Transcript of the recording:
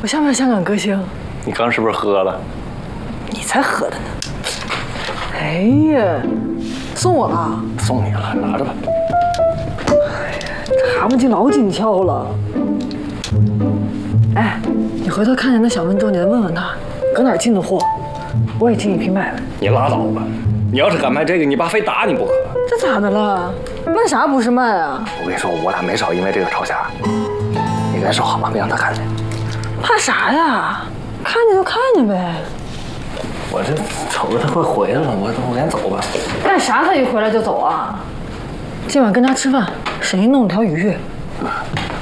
我像不像香港歌星？ 你刚是不是喝了？ 你才喝的呢。哎呀，送我了？ 送你了，拿着吧。 这蛤蟆精老紧俏了。哎，你回头看见那小温州，你再问问他，搁哪儿进的货，我也进一批卖了。 你拉倒吧！你要是敢卖这个，你爸非打你不可。 这咋的了？卖啥不是卖啊？ 我跟你说，我俩没少因为这个吵架。你赶紧收好吧，别让他看见。 怕啥呀？看见就看见呗。 我这瞅着他快回来了，我赶紧走吧。 干啥？他一回来就走啊？今晚跟家吃饭，省心弄了条鱼。